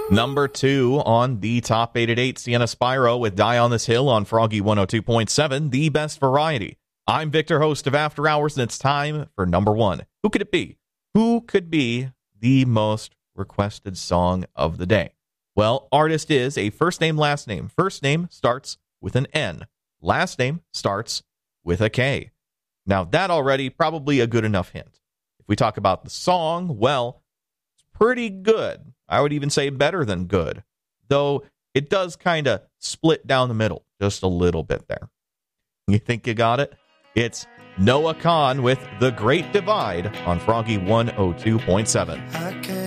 Number 2 on the top 8 at 8, Sienna Spyro with Die on This Hill on Froggy 102.7, the best variety. I'm Victor, host of After Hours, and it's time for number 1. Who could it be? Who could be the most requested song of the day? Well, artist is a first name, last name. First name starts with an N. Last name starts with a K. Now, that already probably a good enough hint. If we talk about the song, well, it's pretty good. I would even say better than good, though it does kind of split down the middle just a little bit there. You think you got it? It's Noah Kahan with The Great Divide on Froggy 102.7.